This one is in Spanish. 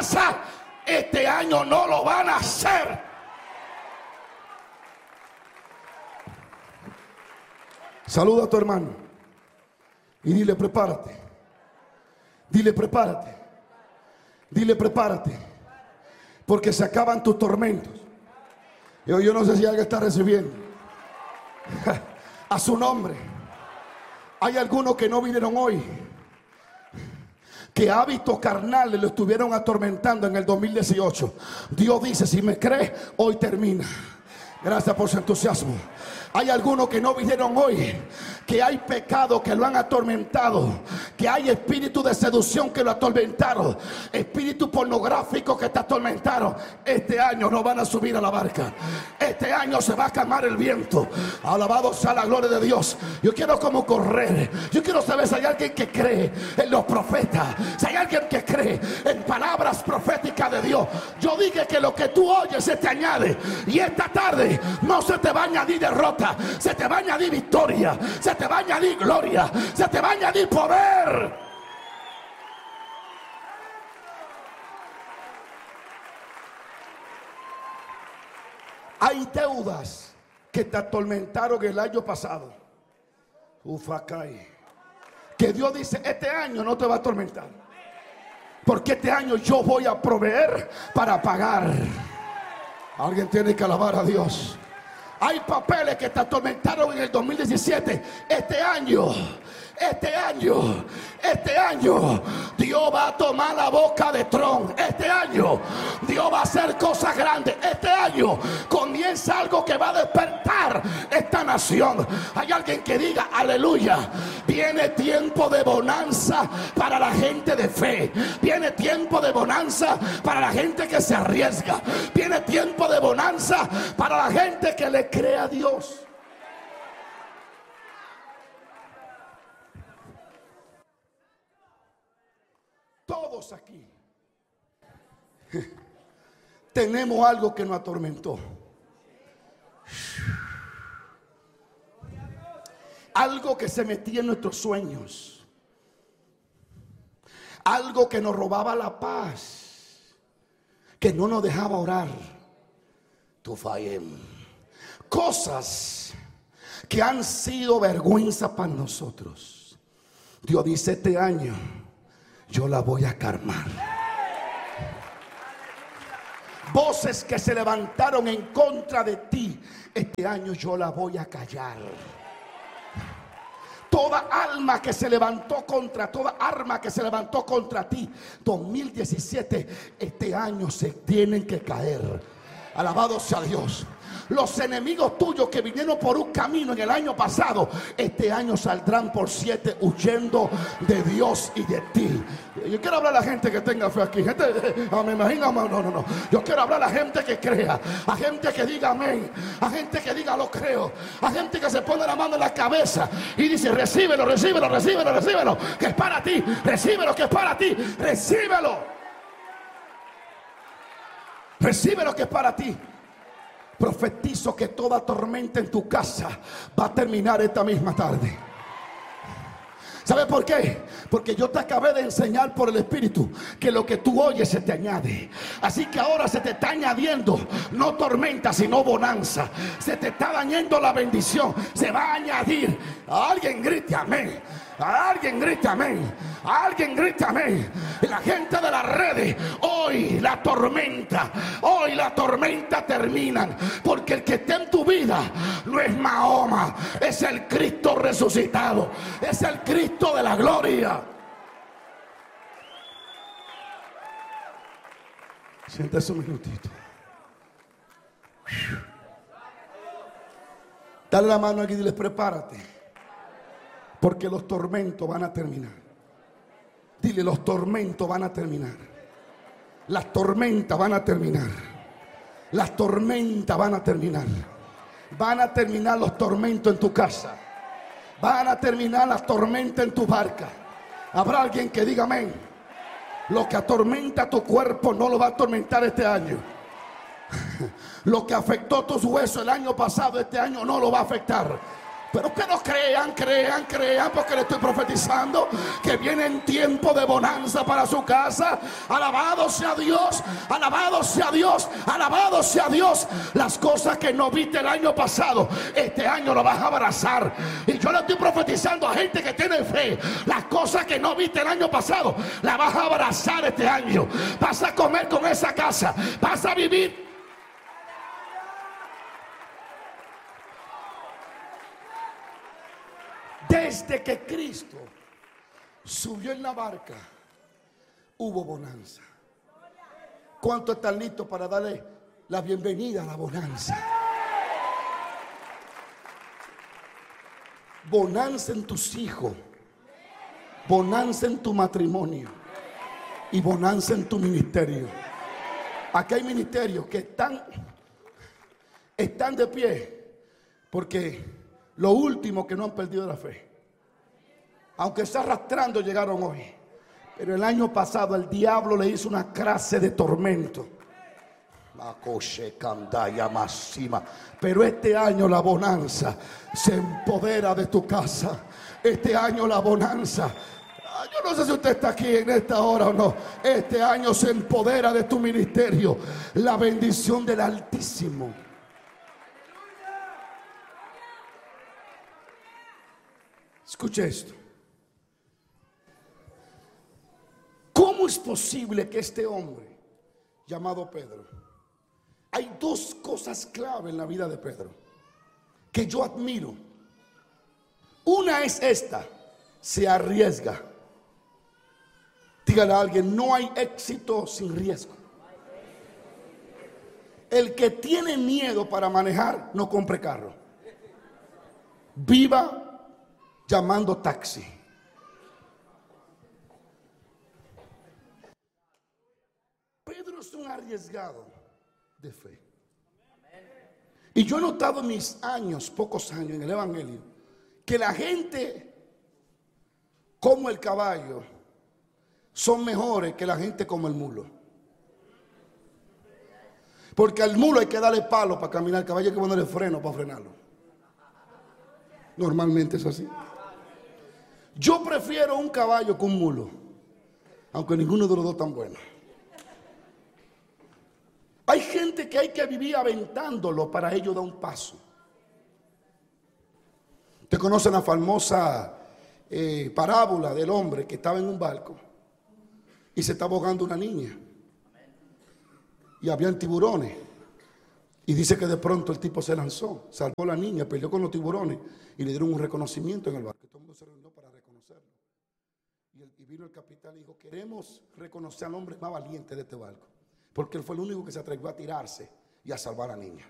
casa, este año no lo van a hacer. Saluda a tu hermano y dile: prepárate. Dile: prepárate. Dile: prepárate, porque se acaban tus tormentos. Yo no sé si alguien está recibiendo a su nombre. Hay algunos que no vinieron hoy, que hábitos carnales lo estuvieron atormentando en el 2018. Dios dice: si me crees, hoy termina. Gracias por su entusiasmo. Hay algunos que no vinieron hoy, que hay pecado que lo han atormentado, que hay espíritu de seducción que lo atormentaron, espíritu pornográfico que te atormentaron. Este año no van a subir a la barca. Este año se va a calmar el viento. Alabado sea la gloria de Dios. Yo quiero como correr. Yo quiero saber si hay alguien que cree en los profetas, si hay alguien que cree en palabras proféticas de Dios. Yo dije que lo que tú oyes se te añade, y esta tarde no se te va a añadir derrota, se te va a añadir victoria, se te va a añadir gloria, se te va a añadir poder. Hay deudas que te atormentaron el año pasado, que Dios dice: este año no te va a atormentar, porque este año yo voy a proveer para pagar. Alguien tiene que alabar a Dios. Hay papeles que te atormentaron en el 2017. Este año Dios va a tomar la boca de Trump. Este año Dios va a hacer cosas grandes. Este año comienza algo que va a despertar esta nación. Hay alguien que diga: aleluya. Viene tiempo de bonanza para la gente de fe. Viene tiempo de bonanza para la gente que se arriesga. Viene tiempo de bonanza para la gente que le cree a Dios. Todos aquí tenemos algo que nos atormentó, algo que se metía en nuestros sueños, algo que nos robaba la paz, que no nos dejaba orar. Cosas que han sido vergüenza para nosotros. Dios dice: este año yo la voy a calmar. Voces que se levantaron en contra de ti, este año yo la voy a callar. Toda alma que se levantó contra, toda arma que se levantó contra ti, 2017, este año se tienen que caer. Alabado sea Dios. Los enemigos tuyos que vinieron por un camino en el año pasado, este año saldrán por 7 huyendo de Dios y de ti. Yo quiero hablar a la gente que tenga fe aquí. Gente, me imagino, no. Yo quiero hablar a la gente que crea, a gente que diga amén, a gente que diga lo creo, a gente que se pone la mano en la cabeza y dice: recíbelo, que es para ti. Recíbelo, que es para ti. Recíbelo que es para ti. Profetizo que toda tormenta en tu casa va a terminar esta misma tarde. ¿Sabe por qué? Porque yo te acabé de enseñar por el Espíritu que lo que tú oyes se te añade. Así que ahora se te está añadiendo no tormenta, sino bonanza. Se te está dañando la bendición. Se va a añadir. Alguien grite amén. Alguien grita amén. Alguien grita amén. Y la gente de las redes: hoy la tormenta termina. Porque el que está en tu vida no es Mahoma, es el Cristo resucitado, es el Cristo de la gloria. Siéntese un minutito. Dale la mano aquí y dile: prepárate, porque los tormentos van a terminar. Dile: los tormentos van a terminar. Las tormentas van a terminar. Las tormentas van a terminar. Van a terminar los tormentos en tu casa. Van a terminar las tormentas en tu barca. Habrá alguien que diga amén. Lo que atormenta tu cuerpo no lo va a atormentar este año. Lo que afectó tus huesos el año pasado, este año no lo va a afectar. Pero que no crean, porque le estoy profetizando que viene en tiempo de bonanza para su casa. Alabado sea Dios, alabado sea Dios, alabado sea Dios. Las cosas que no viste el año pasado, este año lo vas a abrazar. Y yo le estoy profetizando a gente que tiene fe. Las cosas que no viste el año pasado, las vas a abrazar este año. Vas a comer con esa casa, vas a vivir. Desde que Cristo subió en la barca, hubo bonanza. ¿Cuántos están listos para darle la bienvenida a la bonanza? Bonanza en tus hijos, bonanza en tu matrimonio y bonanza en tu ministerio. Aquí hay ministerios que están de pie porque lo último que no han perdido la fe. Aunque está arrastrando, llegaron hoy. Pero el año pasado el diablo le hizo una clase de tormento. Pero este año la bonanza se empodera de tu casa. Este año la bonanza, yo no sé si usted está aquí en esta hora o no. Este año se empodera de tu ministerio. La bendición del Altísimo. Escuche esto. ¿Cómo es posible que este hombre llamado Pedro? Hay dos cosas clave en la vida de Pedro que yo admiro. Una es esta: se arriesga. Dígale a alguien: no hay éxito sin riesgo. El que tiene miedo para manejar, no compre carro. Viva llamando taxi. Pedro es un arriesgado de fe. Y yo he notado en mis años, pocos años en el evangelio, que la gente como el caballo son mejores que la gente como el mulo. Porque al mulo hay que darle palo para caminar, al caballo hay que ponerle freno para frenarlo. Normalmente es así. Yo prefiero un caballo que un mulo, aunque ninguno de los dos tan bueno. Hay gente que hay que vivir aventándolo para ello dar un paso. Ustedes conocen la famosa parábola del hombre que estaba en un barco y se estaba ahogando una niña. Y habían tiburones. Y dice que de pronto el tipo se lanzó, salvó a la niña, peleó con los tiburones y le dieron un reconocimiento en el barco. Todo el mundo se reunió para reconocerlo. Y vino el capitán y dijo: queremos reconocer al hombre más valiente de este barco, porque él fue el único que se atrevió a tirarse y a salvar a la niña.